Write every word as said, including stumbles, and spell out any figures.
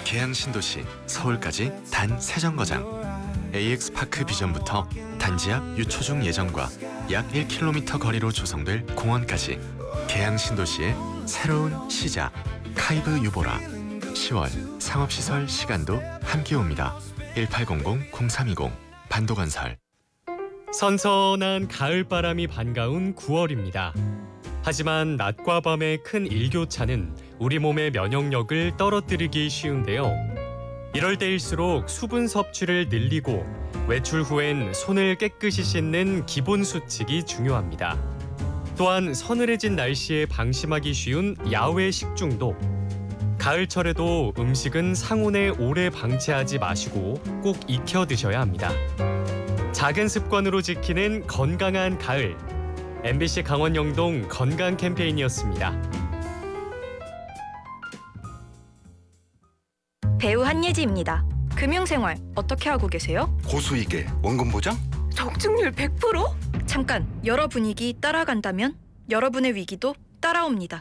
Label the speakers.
Speaker 1: 계양 신도시, 서울까지 단 세 정거장. 에이엑스파크 비전부터 단지 앞 유초중 예정과 약 일 킬로미터 거리로 조성될 공원까지 계양 신도시의 새로운 시작. 카이브 유보라. 시월 상업시설 시간도 함께 옵니다. 일팔공공 공삼이공 반도건설.
Speaker 2: 선선한 가을바람이 반가운 구월입니다. 하지만 낮과 밤의 큰 일교차는 우리 몸의 면역력을 떨어뜨리기 쉬운데요. 이럴 때일수록 수분 섭취를 늘리고 외출 후엔 손을 깨끗이 씻는 기본 수칙이 중요합니다. 또한 서늘해진 날씨에 방심하기 쉬운 야외 식중독. 가을철에도 음식은 상온에 오래 방치하지 마시고 꼭 익혀 드셔야 합니다. 작은 습관으로 지키는 건강한 가을. 엠비씨 강원 영동 건강 캠페인이었습니다.
Speaker 3: 배우 한예지입니다. 금융생활 어떻게 하고 계세요?
Speaker 4: 고수익에 원금 보장?
Speaker 3: 적중률 백 퍼센트? 잠깐, 여러 분위기 따라간다면 여러분의 위기도 따라옵니다.